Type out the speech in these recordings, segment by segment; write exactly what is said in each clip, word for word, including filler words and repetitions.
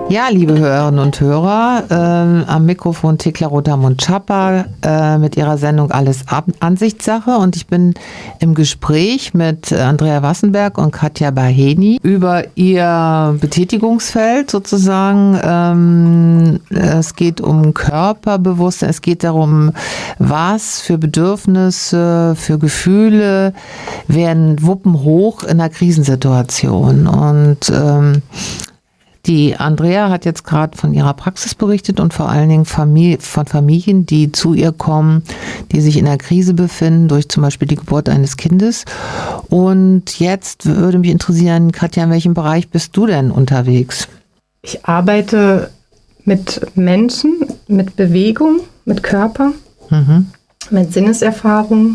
Ja, liebe Hörerinnen und Hörer, äh, am Mikrofon Thekla Rotermund-Schapper äh, mit ihrer Sendung Alles Ab- Ansichtssache, und ich bin im Gespräch mit Andrea Wassenberg und Katja Baheni über ihr Betätigungsfeld sozusagen. Ähm, es geht um Körperbewusstsein, es geht darum, was für Bedürfnisse, für Gefühle werden Wuppen hoch in einer Krisensituation. Und ähm, Die Andrea hat jetzt gerade von ihrer Praxis berichtet und vor allen Dingen Familie, von Familien, die zu ihr kommen, die sich in einer Krise befinden, durch zum Beispiel die Geburt eines Kindes. Und jetzt würde mich interessieren, Katja, in welchem Bereich bist du denn unterwegs? Ich arbeite mit Menschen, mit Bewegung, mit Körper, mhm. mit Sinneserfahrung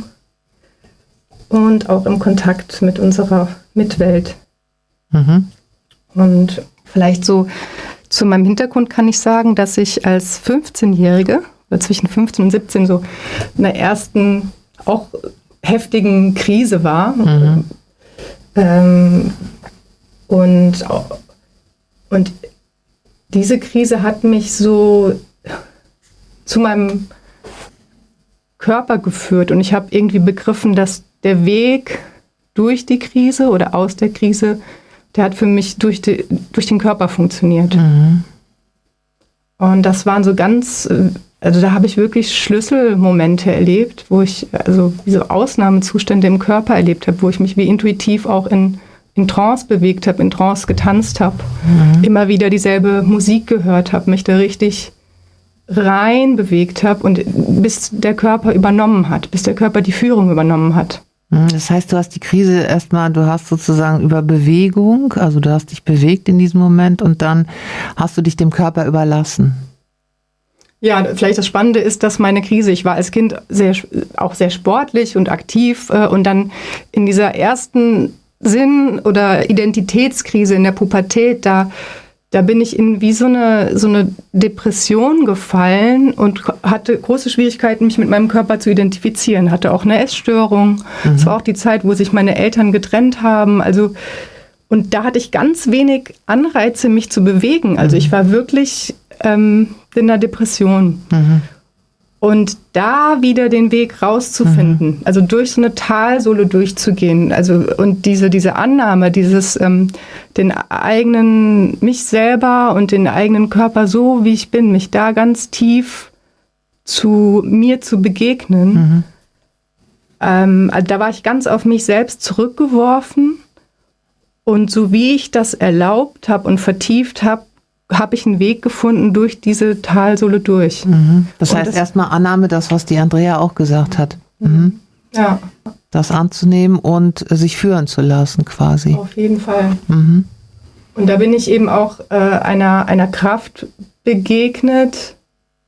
und auch im Kontakt mit unserer Mitwelt. Mhm. Und vielleicht so zu meinem Hintergrund kann ich sagen, dass ich als fünfzehnjährige, oder zwischen fünfzehn und siebzehn, so in einer ersten, auch heftigen Krise war. Mhm. Ähm, und, und diese Krise hat mich so zu meinem Körper geführt. Und ich habe irgendwie begriffen, dass der Weg durch die Krise oder aus der Krise, der hat für mich durch, die, durch den Körper funktioniert. Mhm. Und das waren so ganz, also da habe ich wirklich Schlüsselmomente erlebt, wo ich also wie so Ausnahmezustände im Körper erlebt habe, wo ich mich wie intuitiv auch in, in Trance bewegt habe, in Trance getanzt habe, mhm. immer wieder dieselbe Musik gehört habe, mich da richtig rein bewegt habe und bis der Körper übernommen hat, bis der Körper die Führung übernommen hat. Das heißt, du hast die Krise erstmal, du hast sozusagen über Bewegung, also du hast dich bewegt in diesem Moment und dann hast du dich dem Körper überlassen. Ja, vielleicht das Spannende ist, dass meine Krise, ich war als Kind sehr, auch sehr sportlich und aktiv äh, und dann in dieser ersten Sinn- oder Identitätskrise in der Pubertät, da Da bin ich in wie so eine, so eine Depression gefallen und hatte große Schwierigkeiten, mich mit meinem Körper zu identifizieren. Hatte auch eine Essstörung. Es mhm. war auch die Zeit, wo sich meine Eltern getrennt haben. Also, und da hatte ich ganz wenig Anreize, mich zu bewegen. Also mhm. ich war wirklich ähm, in einer Depression. Mhm. Und da wieder den Weg rauszufinden, mhm. also durch so eine Talsohle durchzugehen, also und diese, diese Annahme, dieses ähm, den eigenen, mich selber und den eigenen Körper so, wie ich bin, mich da ganz tief zu mir zu begegnen. Mhm. Ähm, also da war ich ganz auf mich selbst zurückgeworfen und so wie ich das erlaubt habe und vertieft habe, habe ich einen Weg gefunden durch diese Talsohle durch. Mhm. Das und heißt erstmal Annahme, das, was die Andrea auch gesagt hat. Mhm. Ja. Das anzunehmen und sich führen zu lassen quasi. Auf jeden Fall. Mhm. Und da bin ich eben auch äh, einer, einer Kraft begegnet,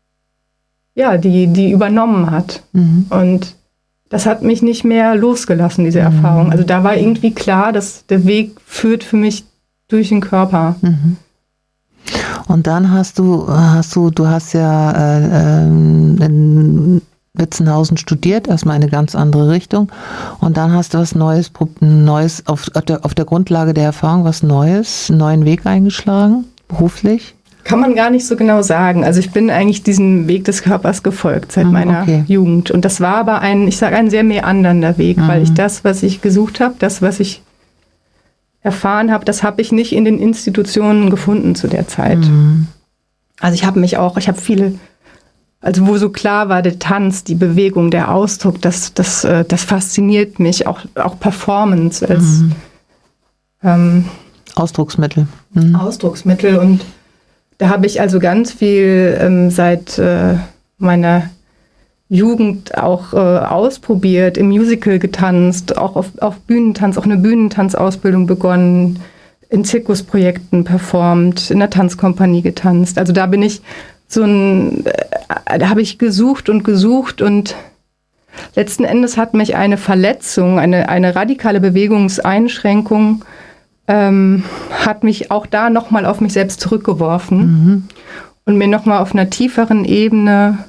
ja, die, die übernommen hat. Mhm. Und das hat mich nicht mehr losgelassen, diese mhm. Erfahrung. Also da war irgendwie klar, dass der Weg führt für mich durch den Körper. Mhm. Und dann hast du, hast du, du hast ja äh, in Witzenhausen studiert, erstmal eine ganz andere Richtung. Und dann hast du was Neues, Neues auf, auf, der, auf der Grundlage der Erfahrung, was Neues, einen neuen Weg eingeschlagen, beruflich? Kann man gar nicht so genau sagen. Also ich bin eigentlich diesem Weg des Körpers gefolgt seit mhm, meiner okay. Jugend. Und das war aber ein, ich sage, ein sehr meandernder Weg, mhm. weil ich das, was ich gesucht habe, das, was ich erfahren habe, das habe ich nicht in den Institutionen gefunden zu der Zeit. Mhm. Also ich habe mich auch, ich habe viele, also wo so klar war, der Tanz, die Bewegung, der Ausdruck, das, das, das fasziniert mich, auch, auch Performance als mhm. ähm, Ausdrucksmittel. Mhm. Ausdrucksmittel und da habe ich also ganz viel ähm, seit äh, meiner Jugend auch äh, ausprobiert, im Musical getanzt, auch auf, auf Bühnentanz, auch eine Bühnentanzausbildung begonnen, in Zirkusprojekten performt, in der Tanzkompanie getanzt. Also da bin ich so ein, äh, da habe ich gesucht und gesucht und letzten Endes hat mich eine Verletzung, eine, eine radikale Bewegungseinschränkung, ähm, hat mich auch da nochmal auf mich selbst zurückgeworfen mhm. und mir nochmal auf einer tieferen Ebene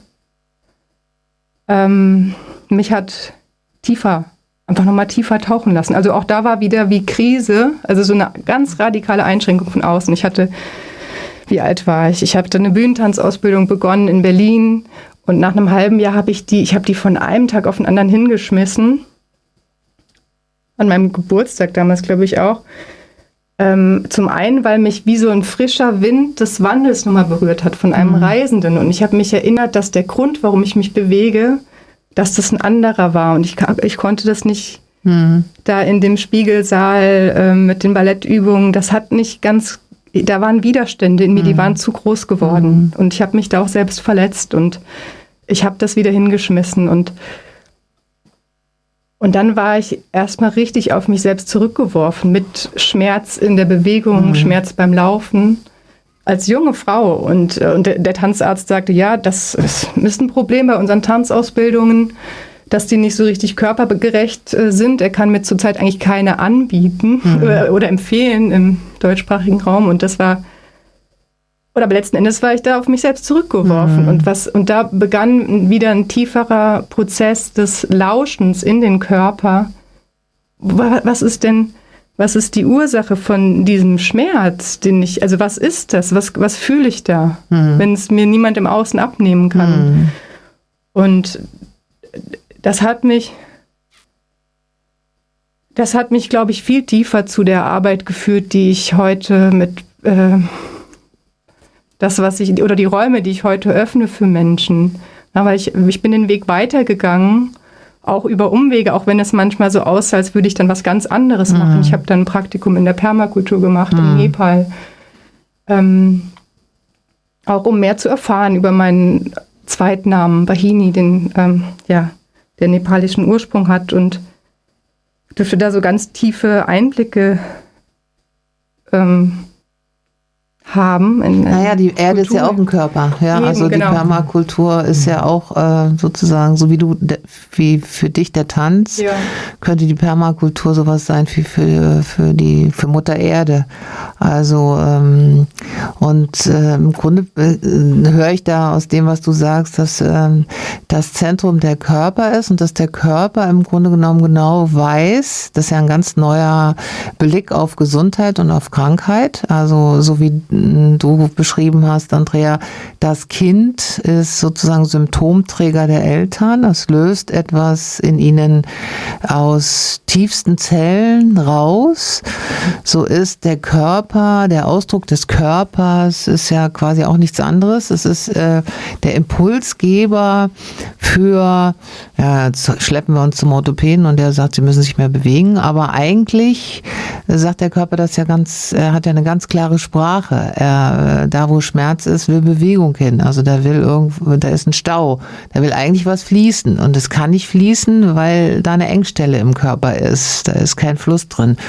Ähm, mich hat tiefer, einfach nochmal tiefer tauchen lassen. Also auch da war wieder wie Krise, also so eine ganz radikale Einschränkung von außen. Ich hatte wie alt war ich? Ich habe dann eine Bühnentanzausbildung begonnen in Berlin und nach einem halben Jahr habe ich die, ich habe die von einem Tag auf den anderen hingeschmissen. An meinem Geburtstag damals, glaube ich auch. Ähm, zum einen, weil mich wie so ein frischer Wind des Wandels nochmal berührt hat von einem mhm. Reisenden. Und ich habe mich erinnert, dass der Grund, warum ich mich bewege, dass das ein anderer war. Und ich, ich konnte das nicht mhm. da in dem Spiegelsaal äh, mit den Ballettübungen, das hat nicht ganz, da waren Widerstände in mir, mhm. die waren zu groß geworden. Mhm. Und ich habe mich da auch selbst verletzt und ich habe das wieder hingeschmissen. Und Und dann war ich erstmal richtig auf mich selbst zurückgeworfen mit Schmerz in der Bewegung, mhm. Schmerz beim Laufen als junge Frau. Und, und der, der Tanzarzt sagte, ja, das ist ein Problem bei unseren Tanzausbildungen, dass die nicht so richtig körpergerecht sind. Er kann mir zurzeit eigentlich keine anbieten mhm. oder, oder empfehlen im deutschsprachigen Raum. Und das war... Oder aber letzten Endes war ich da auf mich selbst zurückgeworfen. Mhm. Und, was, und da begann wieder ein tieferer Prozess des Lauschens in den Körper. Was ist denn, was ist die Ursache von diesem Schmerz, den ich, also was ist das? Was, was fühle ich da, mhm. wenn es mir niemand im Außen abnehmen kann? Mhm. Und das hat mich, das hat mich, glaube ich, viel tiefer zu der Arbeit geführt, die ich heute mit äh, das, was ich, oder die Räume, die ich heute öffne für Menschen. Ja, weil ich, ich bin den Weg weitergegangen, auch über Umwege, auch wenn es manchmal so aussah, als würde ich dann was ganz anderes mhm. machen. Ich habe dann ein Praktikum in der Permakultur gemacht mhm. in Nepal. Ähm, auch um mehr zu erfahren über meinen Zweitnamen, Bahini, den, ähm, ja, der nepalischen Ursprung hat und dürfte da so ganz tiefe Einblicke ähm, haben. In, in naja, die Erde Kultur. Ist ja auch ein Körper. Ja, Eben, also genau. Die Permakultur ist ja auch äh, sozusagen, so wie du, de, wie für dich der Tanz, ja. könnte die Permakultur sowas sein wie für, für die, für Mutter Erde. Also, ähm, und äh, im Grunde äh, höre ich da aus dem, was du sagst, dass äh, das Zentrum der Körper ist und dass der Körper im Grunde genommen genau weiß, das ist ja ein ganz neuer Blick auf Gesundheit und auf Krankheit. Also, so wie du beschrieben hast, Andrea, das Kind ist sozusagen Symptomträger der Eltern. Es löst etwas in ihnen aus tiefsten Zellen raus. So ist der Körper, der Ausdruck des Körpers ist ja quasi auch nichts anderes. Es ist äh, der Impulsgeber für, ja, jetzt schleppen wir uns zum Orthopäden und der sagt, sie müssen sich mehr bewegen. Aber eigentlich sagt der Körper das ja ganz, er hat ja eine ganz klare Sprache. Er, da wo Schmerz ist, will Bewegung hin. Also da will irgendwo, da ist ein Stau. Da will eigentlich was fließen. Und es kann nicht fließen, weil da eine Engstelle im Körper ist. Da ist kein Fluss drin.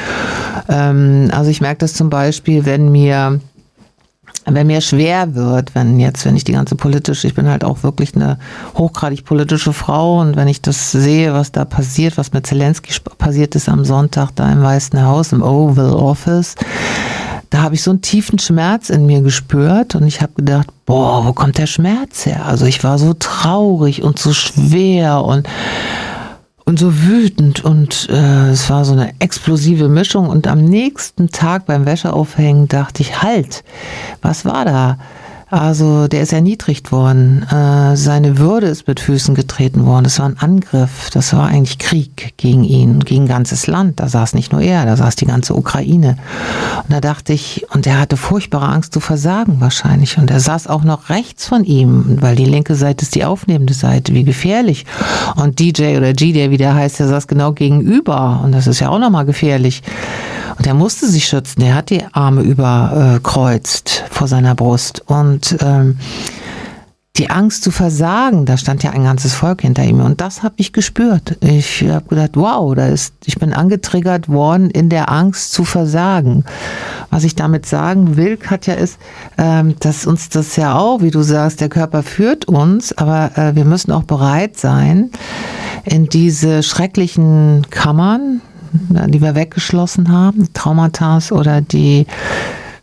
Ähm, also ich merke das zum Beispiel, wenn mir Wenn mir schwer wird, wenn jetzt, wenn ich die ganze politische, ich bin halt auch wirklich eine hochgradig politische Frau und wenn ich das sehe, was da passiert, was mit Zelensky passiert ist am Sonntag da im Weißen Haus, im Oval Office, da habe ich so einen tiefen Schmerz in mir gespürt und ich habe gedacht, boah, wo kommt der Schmerz her? Also ich war so traurig und so schwer und Und so wütend und äh, es war so eine explosive Mischung und am nächsten Tag beim Wäscheaufhängen dachte ich, halt, was war da? Also der ist erniedrigt worden, äh, seine Würde ist mit Füßen getreten worden, das war ein Angriff, das war eigentlich Krieg gegen ihn, gegen ein ganzes Land, da saß nicht nur er, da saß die ganze Ukraine. Und da dachte ich, und er hatte furchtbare Angst zu versagen wahrscheinlich und er saß auch noch rechts von ihm, weil die linke Seite ist die aufnehmende Seite, wie gefährlich. Und D J oder G, der wie der heißt, der saß genau gegenüber und das ist ja auch nochmal gefährlich. Und er musste sich schützen, er hat die Arme überkreuzt vor seiner Brust und ähm, die Angst zu versagen, da stand ja ein ganzes Volk hinter ihm und das habe ich gespürt. Ich habe gedacht, wow, da ist, ich bin angetriggert worden in der Angst zu versagen. Was ich damit sagen will, Katja, ist, ähm, dass uns das ja auch, wie du sagst, der Körper führt uns, aber äh, wir müssen auch bereit sein, in diese schrecklichen Kammern, die wir weggeschlossen haben, Traumata oder die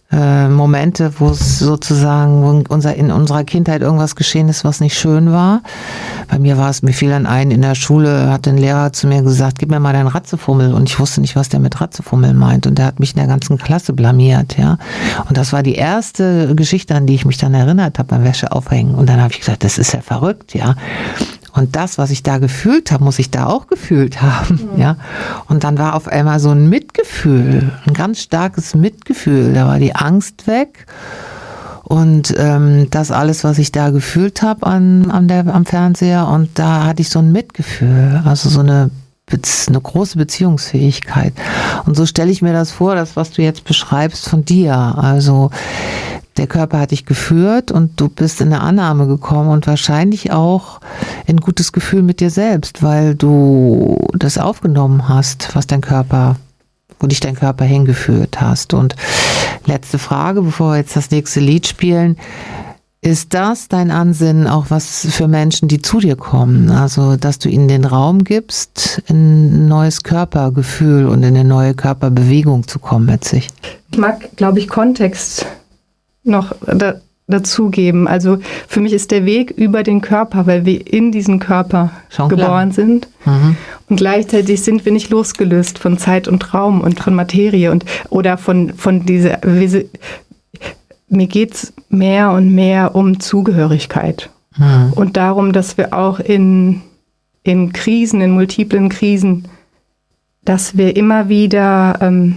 äh, Momente, wo es sozusagen wo unser, in unserer Kindheit irgendwas geschehen ist, was nicht schön war. Bei mir war es, mir fiel dann ein, in der Schule hat ein Lehrer zu mir gesagt, gib mir mal deinen Ratzefummel, und ich wusste nicht, was der mit Ratzefummel meint, und der hat mich in der ganzen Klasse blamiert, ja. Und das war die erste Geschichte, an die ich mich dann erinnert habe beim Wäscheaufhängen, und dann habe ich gesagt, das ist ja verrückt, ja. Und das, was ich da gefühlt habe, muss ich da auch gefühlt haben, mhm. ja. Und dann war auf einmal so ein Mitgefühl, ein ganz starkes Mitgefühl. Da war die Angst weg, und ähm, das alles, was ich da gefühlt habe an, an der, am Fernseher, und da hatte ich so ein Mitgefühl, also so eine eine große Beziehungsfähigkeit. Und so stelle ich mir das vor, das, was du jetzt beschreibst von dir. Also der Körper hat dich geführt und du bist in eine Annahme gekommen und wahrscheinlich auch in ein gutes Gefühl mit dir selbst, weil du das aufgenommen hast, was dein Körper, wo dich dein Körper hingeführt hast. Und letzte Frage, bevor wir jetzt das nächste Lied spielen. Ist das dein Ansinnen auch was für Menschen, die zu dir kommen? Also, dass du ihnen den Raum gibst, in ein neues Körpergefühl und in eine neue Körperbewegung zu kommen mit sich? Ich mag, glaube ich, Kontext noch da, dazugeben. Also für mich ist der Weg über den Körper, weil wir in diesen Körper Schon geboren klar. sind. Mhm. Und gleichzeitig sind wir nicht losgelöst von Zeit und Raum und von Materie und oder von, von dieser... Mir geht es mehr und mehr um Zugehörigkeit mhm. und darum, dass wir auch in, in Krisen, in multiplen Krisen, dass wir immer wieder ähm,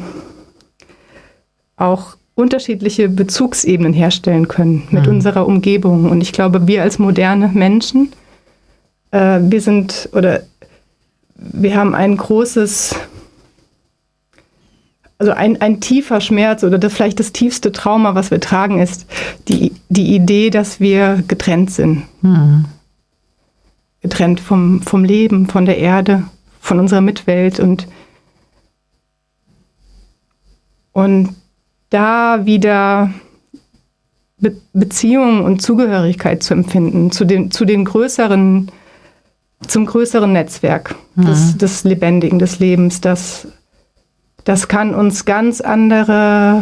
auch unterschiedliche Bezugsebenen herstellen können mit mhm. unserer Umgebung. Und ich glaube, wir als moderne Menschen, äh, wir sind oder wir haben ein großes... Also ein, ein tiefer Schmerz oder das, vielleicht das tiefste Trauma, was wir tragen, ist die, die Idee, dass wir getrennt sind. Mhm. Getrennt vom, vom Leben, von der Erde, von unserer Mitwelt. Und, und da wieder Be- Beziehung und Zugehörigkeit zu empfinden, zu den, zu den größeren, zum größeren Netzwerk mhm. des, des Lebendigen, des Lebens, das Das kann uns ganz andere,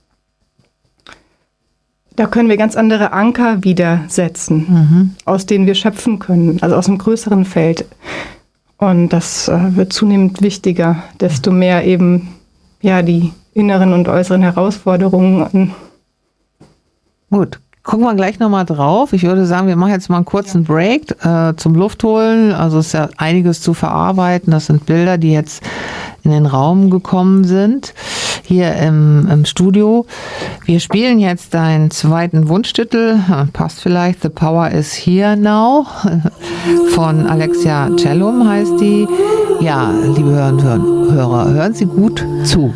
da können wir ganz andere Anker wieder setzen, mhm. aus denen wir schöpfen können, also aus einem größeren Feld. Und das äh, wird zunehmend wichtiger, desto mehr eben ja, die inneren und äußeren Herausforderungen. Gut. Gucken wir gleich nochmal drauf. Ich würde sagen, wir machen jetzt mal einen kurzen Break äh, zum Luftholen. Also es ist ja einiges zu verarbeiten. Das sind Bilder, die jetzt in den Raum gekommen sind, hier im, im Studio. Wir spielen jetzt deinen zweiten Wunschtitel, passt vielleicht, The Power is Here Now, von Alexia Cellum heißt die. Ja, liebe Hörer, hören Sie gut zu.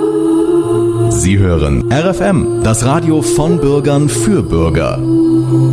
Sie hören R F M, das Radio von Bürgern für Bürger.